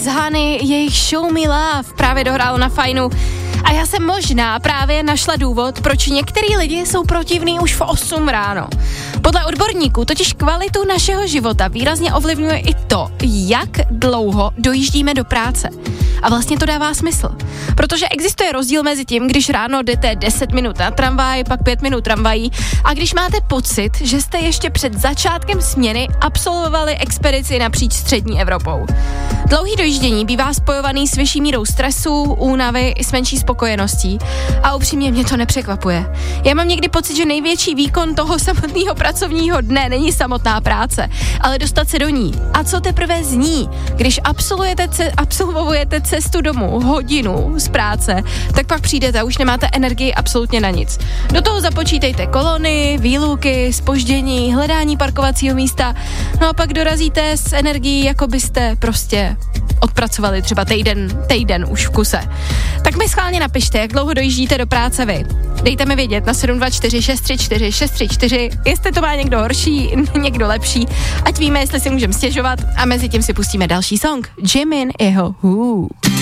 Hany, jejich Show Me Love právě dohrálo na Fajnu. A já jsem možná právě našla důvod, proč některý lidi jsou protivní už v 8 ráno. Podle odborníků totiž kvalitu našeho života výrazně ovlivňuje i to, jak dlouho dojíždíme do práce. A vlastně to dává smysl. Protože existuje rozdíl mezi tím, když ráno jdete 10 minut na tramvaj, pak 5 minut tramvají a když máte pocit, že jste ještě před začátkem směny absolvovali expedici napříč střední Evropou. Dlouhý dojíždění bývá spojovaný s vyšší mírou stresu, únavy i s menší spokojeností. A upřímně mě to nepřekvapuje. Já mám někdy pocit, že největší výkon toho samotného pracovního dne není samotná práce, ale dostat se do ní. A co teprve z ní, když absolvujete cestu domů, hodinu z práce, tak pak přijdete a už nemáte energii absolutně na nic. Do toho započítejte kolony, výluky, zpoždění, hledání parkovacího místa, no a pak dorazíte s energií, jako byste prostě odpracovali třeba týden už v kuse. Tak mi schválně napište, jak dlouho dojíždíte do práce vy. Dejte mi vědět na 724 634 634, jestli to má někdo horší, někdo lepší, ať víme, jestli si můžeme stěžovat a mezi tím si pustíme další song. Jimin, jeho